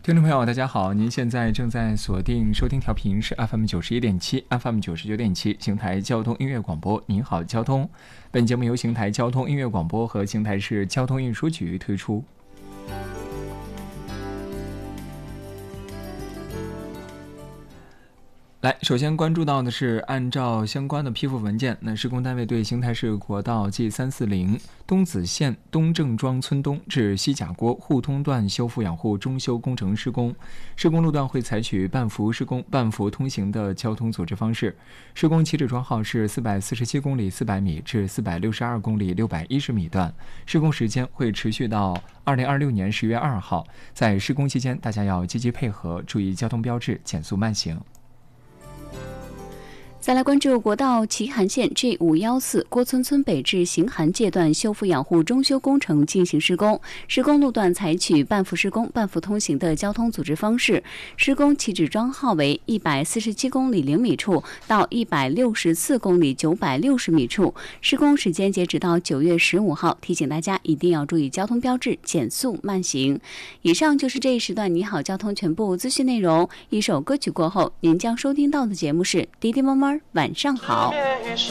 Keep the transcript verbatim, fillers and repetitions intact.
听众朋友大家好，您现在正在锁定收听调频是 F M 九十一点七 F M 九十九点七邢台交通音乐广播。您好交通，本节目由邢台交通音乐广播和邢台市交通运输局推出。来，首先关注到的是，按照相关的批复文件，那施工单位对邢台市国道 G 三四零东子县东正庄村东至西甲郭互通段修复养护中修工程施工，施工路段会采取半幅施工、半幅通行的交通组织方式。施工起止桩号是四百四十七公里四百米至四百六十二公里六百一十米段，施工时间会持续到二零二六年十月二号。在施工期间，大家要积极配合，注意交通标志，减速慢行。 再来关注国道祁韩线 G 五一四郭村村北至邢韩界段修复养护中修工程进行施工，施工路段采取半幅施工、半幅通行的交通组织方式。施工起止桩号为一百四十七公里零米处到一百六十四公里九百六十米处，施工时间截止到九月十五号。提醒大家一定要注意交通标志，减速慢行。以上就是这一时段你好交通全部资讯内容。一首歌曲过后，您将收听到的节目是滴滴妈妈晚上好。